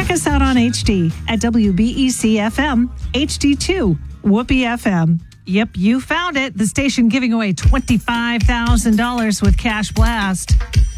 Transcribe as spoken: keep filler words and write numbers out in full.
check us out on H D at W B E C F M, H D two, Whoopee F M. Yep, you found it. The station giving away twenty-five thousand dollars with Cash Blast.